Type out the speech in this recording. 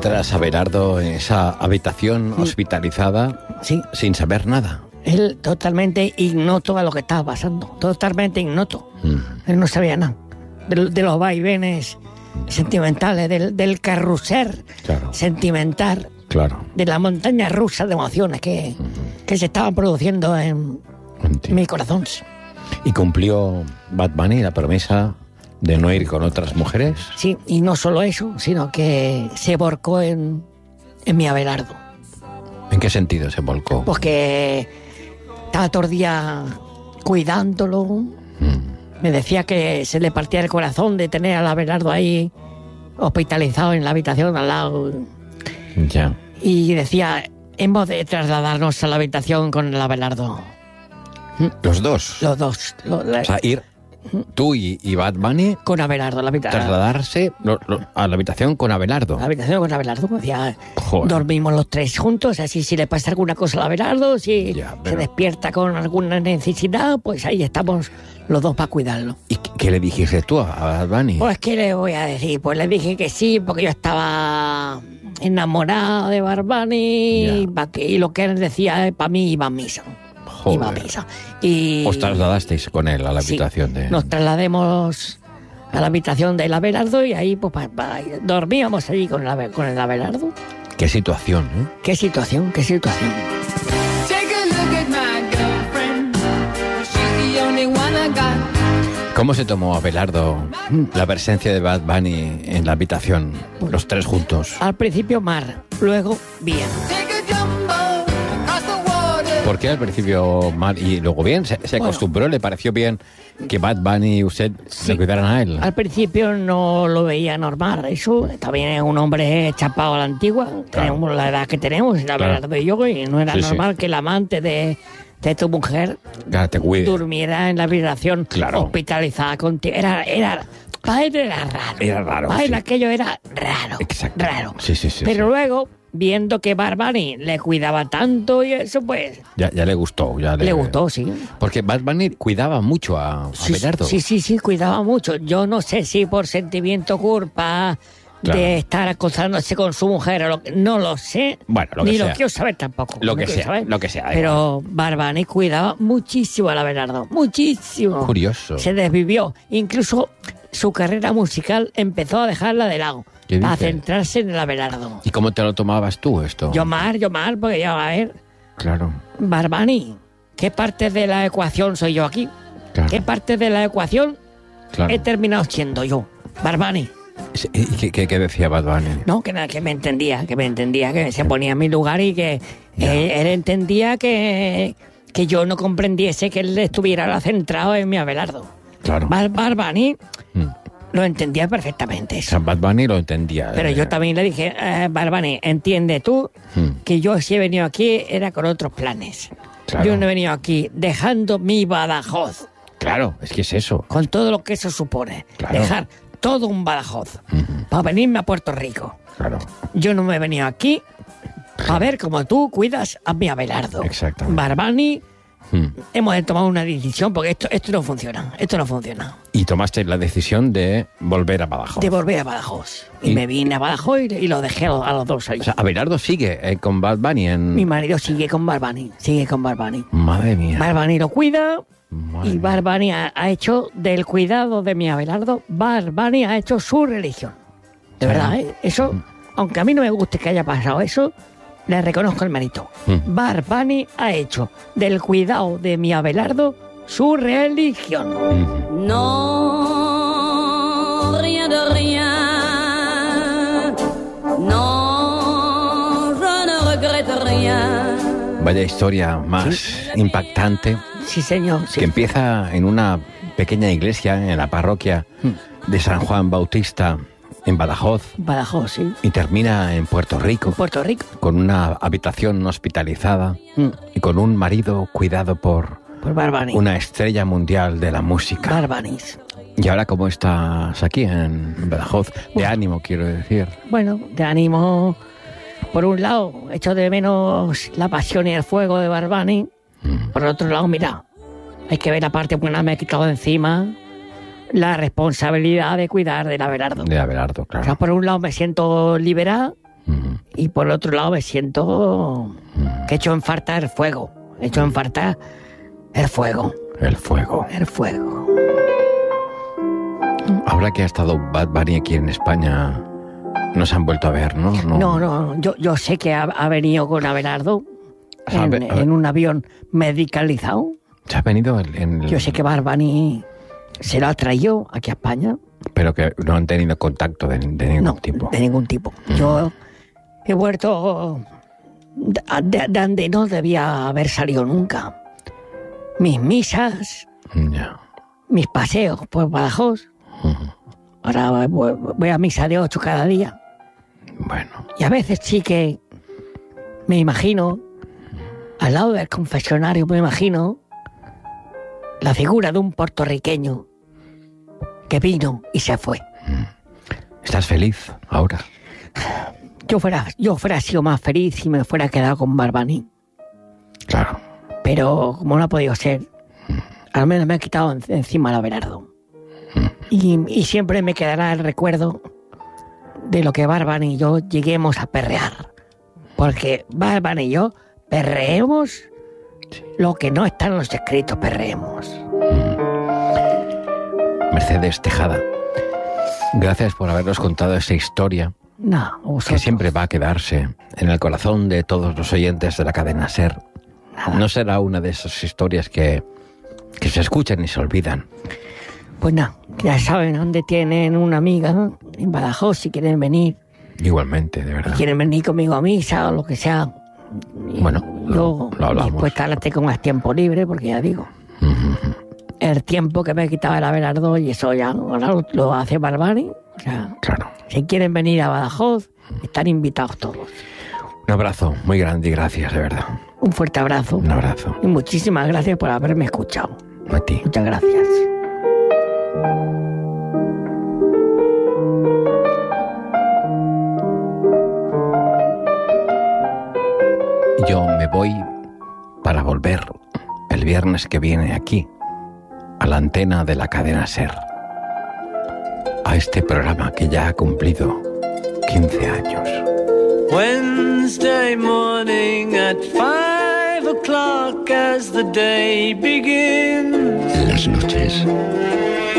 encuentras a Abelardo en esa habitación hospitalizada, Sí. sin saber nada. Él totalmente ignoto a lo que estaba pasando. Totalmente ignoto. Él no sabía nada. De los vaivenes sentimentales, del carrusel Claro. sentimental, Claro. de la montaña rusa de emociones que se estaban produciendo en mi corazón. ¿Y cumplió Bad Bunny la promesa de no ir con otras mujeres? Sí, y no solo eso, sino que se volcó en mi Abelardo. ¿En qué sentido se volcó? Porque estaba todo el día cuidándolo. Me decía que se le partía el corazón de tener al Abelardo ahí hospitalizado en la habitación al lado. Ya. Y decía, hemos de trasladarnos a la habitación con el Abelardo. ¿Los dos? Los dos. O sea, ir tú y Bad Bunny, Con Abelardo, la habitación. trasladarse a la habitación con Abelardo. La habitación con Abelardo. Decía, Joder. dormimos los tres juntos, así si le pasa alguna cosa al Abelardo, si Ya, se pero- despierta con alguna necesidad, pues ahí estamos los dos para cuidarlo. ¿Y qué le dijiste tú a Bad Bunny? Pues, ¿qué le voy a decir? Pues le dije que sí, porque yo estaba enamorado de Barbani y lo que él decía, para mí iba a misa. Joder. Iba a misa. Y ¿Os trasladasteis con él a la sí, habitación de...? nos traslademos a la habitación del Abelardo y ahí pues dormíamos allí con el Abelardo. ¿Qué situación, eh? Qué situación, qué situación. Take a look at my girlfriend. She's the only one I got. ¿Cómo se tomó Abelardo la presencia de Bad Bunny en la habitación? Los tres juntos. Al principio mal, luego bien. Take a jumbo across the water. ¿Por qué al principio mal y luego bien? ¿Se Bueno. acostumbró? ¿Le pareció bien que Bad Bunny y usted le cuidaran a él? Al principio no lo veía normal, eso también es un hombre chapado a la antigua, tenemos la edad que tenemos, el Abelardo y yo, y no era Sí, sí. normal que el amante de tu mujer Ya, te cuide. durmiera en la habitación Claro. hospitalizada contigo. Para él era raro. Era raro, Para él sí. aquello era raro. Exacto. Raro. Sí, sí, sí, Pero sí. luego, viendo que Barbani le cuidaba tanto y eso, pues Ya le gustó. Ya le gustó, sí. Porque Bad Bunny cuidaba mucho a Abelardo. Sí, cuidaba mucho. Yo no sé si por sentimiento culpa Claro. de estar acosándose con su mujer o no lo sé. Bueno, lo que ni sea. lo quiero saber tampoco. Lo no que quiero sea, saber. lo que sea, da Pero Barbani cuidaba muchísimo al Abelardo. Muchísimo. Curioso. Se desvivió. Incluso su carrera musical empezó a dejarla de lado. ¿Qué Para dices? centrarse en el Abelardo. ¿Y cómo te lo tomabas tú esto? Yo mal, porque ya va a ver. Claro. Barbani, ¿qué parte de la ecuación soy yo aquí? Claro. ¿Qué parte de la ecuación Claro. he terminado siendo yo? Barbani. ¿Y qué decía Bad Bunny? No, que me entendía, que se ponía en mi lugar y que él entendía que yo no comprendiese que él estuviera centrado en mi Abelardo. Claro. Barbani Mm. lo entendía perfectamente O eso. sea, Bad Bunny lo entendía. Pero yo también le dije, Barbani, entiende tú que yo si he venido aquí era con otros planes. Claro. Yo no he venido aquí dejando mi Badajoz, Claro, es que es eso. con todo lo que eso supone. Claro. Dejar todo un Badajoz para venirme a Puerto Rico. Claro. Yo no me he venido aquí a ver cómo tú cuidas a mi Abelardo. Exactamente. Barbani, Mm. hemos de tomar una decisión porque esto no funciona. Esto no funciona. Y tomaste la decisión de volver a Badajoz. De volver a Badajoz. Y Y- me vine a Badajoz y lo dejé a los dos ahí. O sea, Abelardo sigue con Bad Bunny en... Mi marido sigue con Barbani. Madre mía. Barbani lo cuida Madre y mía. Barbani ha hecho del cuidado de mi Abelardo, Barbani ha hecho su religión. De Claro. verdad, ¿eh? Eso, aunque a mí no me guste que haya pasado eso, le reconozco el mérito. Barbani ha hecho del cuidado de mi Abelardo su religión. Non, rien de rien. Non, je ne regrette rien. Vaya historia más impactante, Sí, señor. Sí. que empieza en una pequeña iglesia en la parroquia de San Juan Bautista en Badajoz Badajoz, sí. y termina en Puerto Rico Puerto Rico. con una habitación hospitalizada Mm. y con un marido cuidado por Por Barbani. una estrella mundial de la música. Barbanis. ¿Y ahora cómo estás aquí en Badajoz? De ánimo, quiero decir. Bueno, te animo. Por un lado, echo de menos la pasión y el fuego de Barbani. Por otro lado, mira, hay que ver la parte buena, me he quitado de encima la responsabilidad de cuidar del Abelardo. De Abelardo, O sea, claro. por un lado me siento liberada Y por otro lado me siento que he hecho en falta el fuego. He hecho en falta el fuego. El fuego. El fuego. Ahora que ha estado Bad Bunny aquí en España, no se han vuelto a ver, ¿no? No. Yo sé que ha venido con Abelardo en un avión medicalizado. ¿Se ha venido en el... Yo sé que Bad Bunny se lo ha traído aquí a España. Pero que no han tenido contacto de ningún tipo. De ningún tipo. Yo he vuelto de donde no debía haber salido nunca. Mis misas, Ya. mis paseos por Badajoz. Ahora voy a misa de 8 cada día. Bueno, Y a veces sí que me imagino, al lado del confesionario me imagino la figura de un puertorriqueño que vino y se fue. ¿estás feliz ahora? Yo fuera sido más feliz si me fuera quedado con Bad Bunny. Claro. Pero como no ha podido ser, al menos me he quitado encima el Abelardo. Y siempre me quedará el recuerdo de lo que Bad Bunny y yo lleguemos a perrear. Porque Bad Bunny y yo perreemos lo que no está en los escritos, perreemos. Mercedes Tejada, gracias por habernos contado esa historia No, que vosotros. siempre va a quedarse en el corazón de todos los oyentes de la cadena SER. No será una de esas historias que se escuchan y se olvidan. Pues nada, ya saben dónde tienen una amiga, en Badajoz, si quieren venir. Igualmente, de Si verdad. quieren venir conmigo a misa o lo que sea. Bueno, Yo lo hablamos. después ahora tengo más tiempo libre, porque ya digo, el tiempo que me quitaba el Abelardo y eso ya ahora lo hace Bad Bunny. O sea, Claro. si quieren venir a Badajoz, están invitados todos. Un abrazo muy grande y gracias, de verdad. Un fuerte abrazo. Un abrazo. Y muchísimas gracias por haberme escuchado. A ti. Muchas gracias. Yo me voy para volver el viernes que viene aquí, a la antena de la cadena SER, a este programa que ya ha cumplido 15 años. Wednesday morning at 5 o'clock as the day begins. Las noches